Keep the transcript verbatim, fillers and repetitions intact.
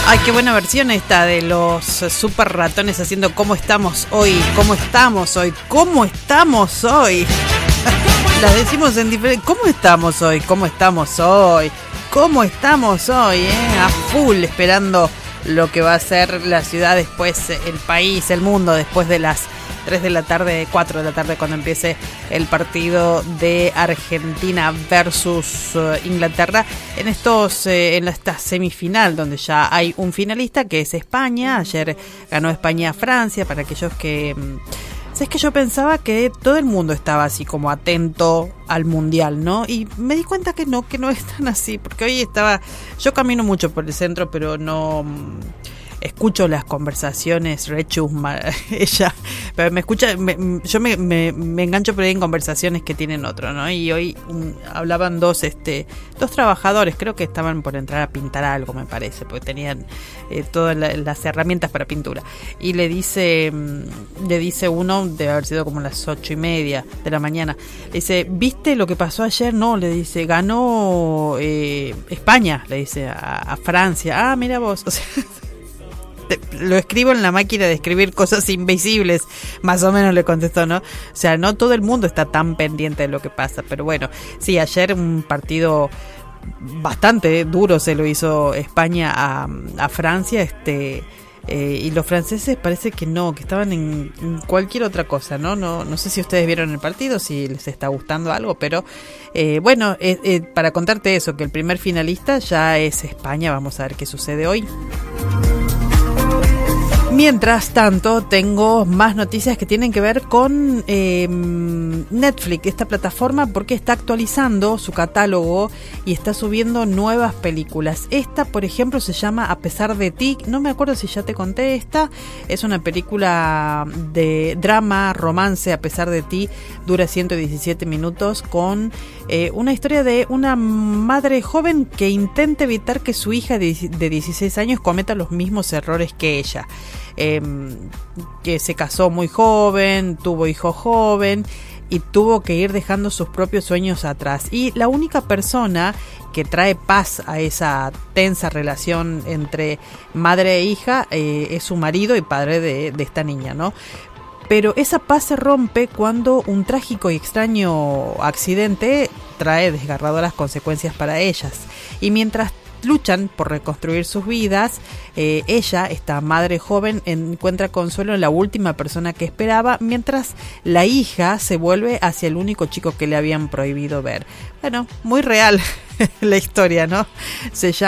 Ay, qué buena versión esta de los super ratones haciendo ¿Cómo estamos hoy? ¿Cómo estamos hoy? ¿Cómo estamos hoy? Las decimos en diferente. ¿Cómo estamos hoy? ¿Cómo estamos hoy? ¿Cómo estamos hoy? ¿Eh? A full esperando lo que va a ser la ciudad después, el país, el mundo, después de las tres de la tarde, cuatro de la tarde, cuando empiece el partido de Argentina versus uh, Inglaterra, en estos eh, en esta semifinal, donde ya hay un finalista, que es España. Ayer ganó España a Francia, para aquellos que... Es que yo pensaba que todo el mundo estaba así como atento al mundial, ¿no? Y me di cuenta que no, que no es tan así, porque hoy estaba... Yo camino mucho por el centro, pero no... Escucho las conversaciones, rechusma, ella, pero me escucha, me, yo me, me, me engancho por ahí en conversaciones que tienen otro, ¿no? Y hoy um, hablaban dos, este, dos trabajadores, creo que estaban por entrar a pintar algo, me parece, porque tenían eh, todas la, las herramientas para pintura. Y le dice, le dice uno, debe haber sido como las ocho y media de la mañana, le dice, ¿viste lo que pasó ayer? No, le dice, ganó eh, España, le dice, a, a Francia. Ah, mira vos, o sea... Lo escribo en la máquina de escribir cosas invisibles, más o menos le contestó, ¿no? O sea, no todo el mundo está tan pendiente de lo que pasa, pero bueno, sí, ayer un partido bastante duro se lo hizo España a, a Francia, este eh, y los franceses parece que no, que estaban en, en cualquier otra cosa, ¿no? No, no sé si ustedes vieron el partido, si les está gustando algo, pero eh, bueno, eh, eh, para contarte eso, que el primer finalista ya es España, vamos a ver qué sucede hoy. Mientras tanto, tengo más noticias que tienen que ver con eh, Netflix, esta plataforma, porque está actualizando su catálogo y está subiendo nuevas películas. Esta, por ejemplo, se llama A pesar de ti. No me acuerdo si ya te conté esta. Es una película de drama, romance, A pesar de ti. Dura ciento diecisiete minutos con eh, una historia de una madre joven que intenta evitar que su hija de dieciséis años cometa los mismos errores que ella. Eh, que se casó muy joven, tuvo hijo joven y tuvo que ir dejando sus propios sueños atrás. Y la única persona que trae paz a esa tensa relación entre madre e hija eh, es su marido y padre de, de esta niña, ¿no? Pero esa paz se rompe cuando un trágico y extraño accidente trae desgarradoras consecuencias para ellas. Y mientras luchan por reconstruir sus vidas, eh, ella, esta madre joven, encuentra consuelo en la última persona que esperaba, mientras la hija se vuelve hacia el único chico que le habían prohibido ver. Bueno, muy real la historia, ¿no? Se llama